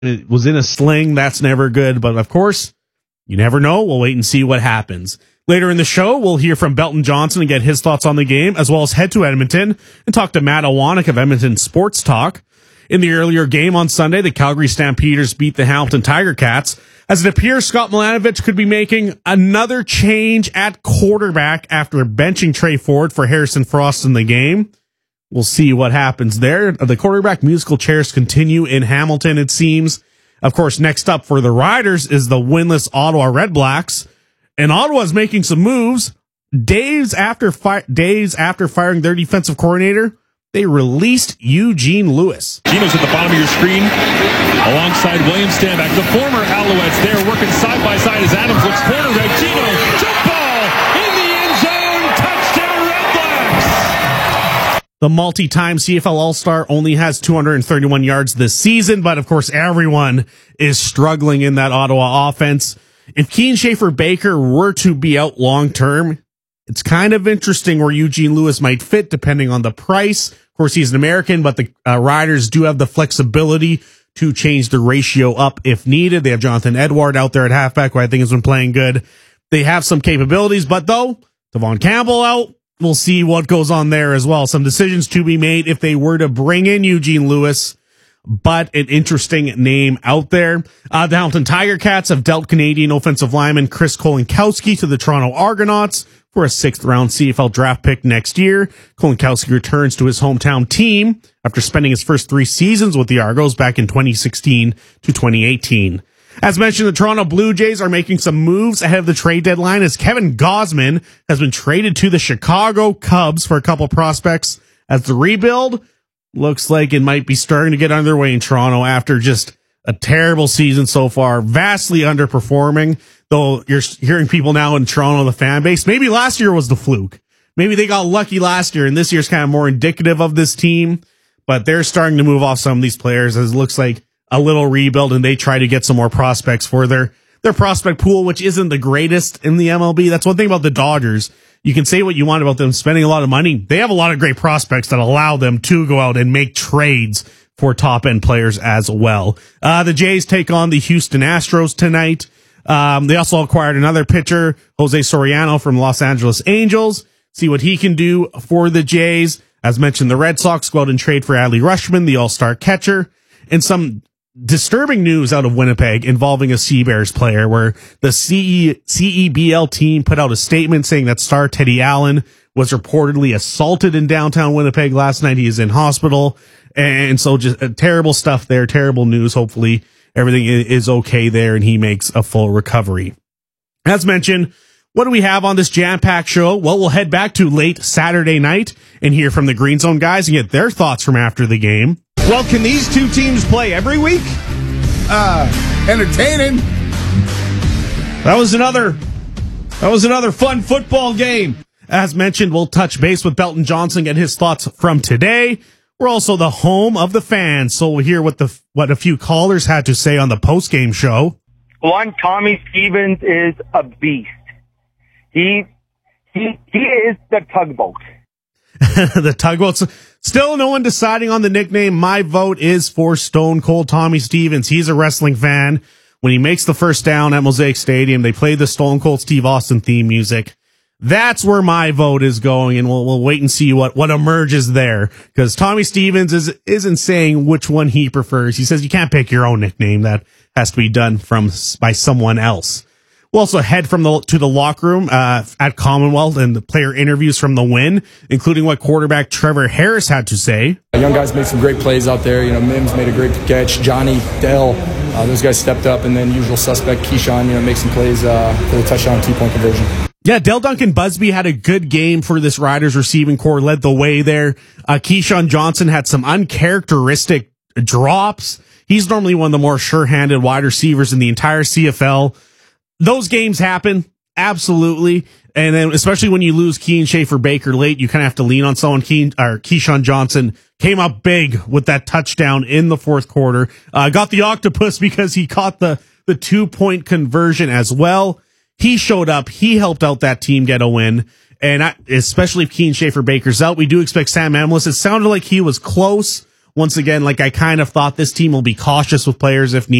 It was in a sling. That's never good. But of course, you never know. We'll wait and see what happens. Later in the show, we'll hear from Belton Johnson and get his thoughts on the game, as well as head to Edmonton and talk to Matt Awanek of Edmonton Sports Talk. In the earlier game on Sunday, the Calgary Stampeders beat the Hamilton Tiger Cats. As it appears, Scott Milanovich could be making another change at quarterback after benching Trey Ford for Harrison Frost in the game. We'll see what happens there. The quarterback musical chairs continue in Hamilton, it seems. Of course, next up for the Riders is the winless Ottawa Redblacks. And Ottawa's making some moves. Days after firing their defensive coordinator, they released Eugene Lewis. Gino's at the bottom of your screen alongside William Stanback. The former Alouettes there working side by side as Adams looks corner right. Gino, jump ball in the end zone. Touchdown Redblacks. The multi-time CFL All-Star only has 231 yards this season, but of course everyone is struggling in that Ottawa offense. If Keane Schaefer-Baker were to be out long-term, it's kind of interesting where Eugene Lewis might fit depending on the price. Of course, he's an American, but the Riders do have the flexibility to change the ratio up if needed. They have Jonathan Edward out there at halfback, who I think has been playing good. They have some capabilities, but though, Devon Campbell out, we'll see what goes on there as well. Some decisions to be made if they were to bring in Eugene Lewis, but an interesting name out there. The Hamilton Tiger Cats have dealt Canadian offensive lineman Chris Kolinkowski to the Toronto Argonauts for a 6th-round CFL draft pick next year. Kolinkowski returns to his hometown team after spending his first 3 seasons with the Argos back in 2016 to 2018. As mentioned, the Toronto Blue Jays are making some moves ahead of the trade deadline as Kevin Gausman has been traded to the Chicago Cubs for a couple prospects as the rebuild looks like it might be starting to get underway in Toronto after just a terrible season so far, vastly underperforming, though you're hearing people now in Toronto, the fan base, maybe last year was the fluke. Maybe they got lucky last year, and this year's kind of more indicative of this team, but they're starting to move off some of these players as it looks like a little rebuild, and they try to get some more prospects for their prospect pool, which isn't the greatest in the MLB. That's one thing about the Dodgers. You can say what you want about them spending a lot of money. They have a lot of great prospects that allow them to go out and make trades for top-end players as well. The Jays take on the Houston Astros tonight. They also acquired another pitcher, Jose Soriano from Los Angeles Angels. See what he can do for the Jays. As mentioned, the Red Sox go out and trade for Adley Rutschman, the all-star catcher. And some disturbing news out of Winnipeg involving a Seabears player where the CEBL team put out a statement saying that star Teddy Allen was reportedly assaulted in downtown Winnipeg last night. He is in hospital. And so just terrible stuff there, terrible news. Hopefully everything is okay there and he makes a full recovery. As mentioned, what do we have on this jam-packed show? Well, we'll head back to late Saturday night and hear from the Green Zone guys and get their thoughts from after the game. Well, can these two teams play every week? Entertaining. That was another fun football game. As mentioned, we'll touch base with Belton Johnson and his thoughts from today. We're also the home of the fans, so we'll hear what a few callers had to say on the post-game show. One, Tommy Stevens is a beast. He is the tugboat. The tugboats. Still no one deciding on the nickname. My vote is for Stone Cold Tommy Stevens. He's a wrestling fan. When he makes the first down at Mosaic Stadium, they play the Stone Cold Steve Austin theme music. That's where my vote is going, and we'll wait and see what emerges there. Because Tommy Stevens isn't saying which one he prefers. He says you can't pick your own nickname. That has to be done by someone else. We'll also head to the locker room at Commonwealth and the player interviews from the win, including what quarterback Trevor Harris had to say. Young guys made some great plays out there. Mims made a great catch. Johnny, Dell, those guys stepped up, and then usual suspect Keyshawn, make some plays for the touchdown 2-point conversion. Yeah, Dell Duncan Busby had a good game for this Riders receiving core, led the way there. Keyshawn Johnson had some uncharacteristic drops. He's normally one of the more sure-handed wide receivers in the entire CFL. Those games happen, absolutely. And then especially when you lose Keane Schaefer-Baker late, you kind of have to lean on someone. Keyshawn Johnson came up big with that touchdown in the fourth quarter. Got the octopus because he caught the 2-point conversion as well. He showed up. He helped out that team get a win. And especially if Keane Schaefer-Baker's out, we do expect Sam Emlis. It sounded like he was close once again, like I kind of thought this team will be cautious with players if needed.